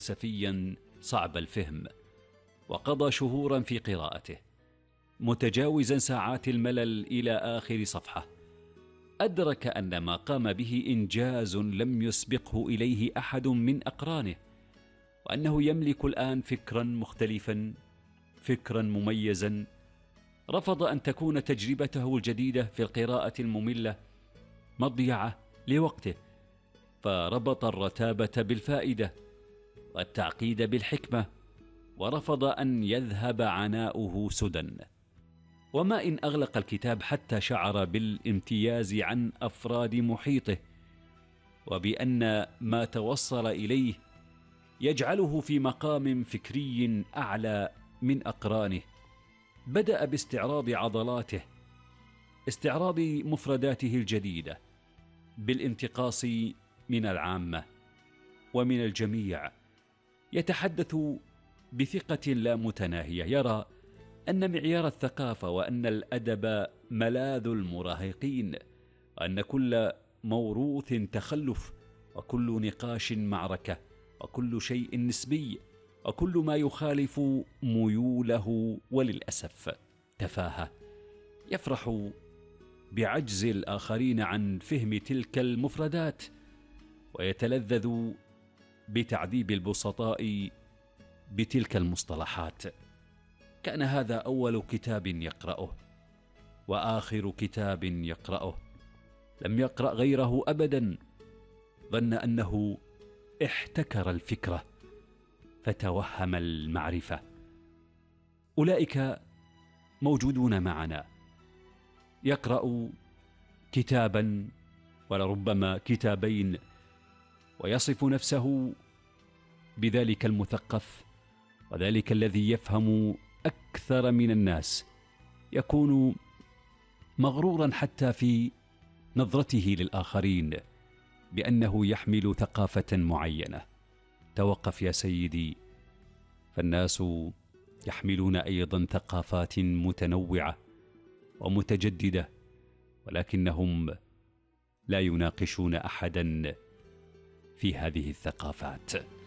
فلسفيا صعب الفهم، وقضى شهورا في قراءته متجاوزا ساعات الملل إلى آخر صفحة. أدرك أن ما قام به إنجاز لم يسبقه إليه أحد من أقرانه، وأنه يملك الآن فكرا مختلفا، فكرا مميزا. رفض أن تكون تجربته الجديدة في القراءة المملة مضيعة لوقته، فربط الرتابة بالفائدة والتعقيد بالحكمة، ورفض أن يذهب عناؤه سدى. وما إن أغلق الكتاب حتى شعر بالامتياز عن أفراد محيطه، وبأن ما توصل إليه يجعله في مقام فكري أعلى من أقرانه. بدأ باستعراض عضلاته، استعراض مفرداته الجديدة، بالانتقاص من العامة ومن الجميع. يتحدث بثقة لا متناهية، يرى أن معيار الثقافة وأن الأدب ملاذ المراهقين، وأن كل موروث تخلف، وكل نقاش معركة، وكل شيء نسبي، وكل ما يخالف ميوله وللأسف تفاهة. يفرح بعجز الآخرين عن فهم تلك المفردات، ويتلذذ بتعذيب البسطاء بتلك المصطلحات. كان هذا أول كتاب يقرأه وآخر كتاب يقرأه، لم يقرأ غيره أبدا. ظن أنه احتكر الفكرة فتوهم المعرفة. أولئك موجودون معنا، يقرأ كتابا ولربما كتابين، ويصف نفسه بذلك المثقف وذلك الذي يفهم أكثر من الناس. يكون مغرورا حتى في نظرته للآخرين بأنه يحمل ثقافة معينة. توقف يا سيدي، فالناس يحملون أيضا ثقافات متنوعة ومتجددة، ولكنهم لا يناقشون أحدا في هذه الثقافات.